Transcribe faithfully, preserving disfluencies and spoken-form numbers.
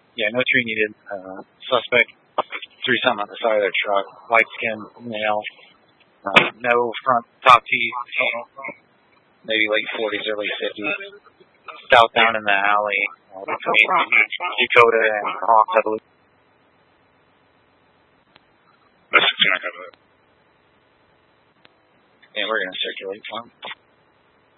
Yeah, no tree needed. Uh, suspect threw something on the side of their truck. Light skin, male. Uh, no front top teeth. Maybe late forties, early fifties. Southbound in the alley uh, between Dakota and Hawks, I believe. That's the thing I have. And we're going to circulate for him.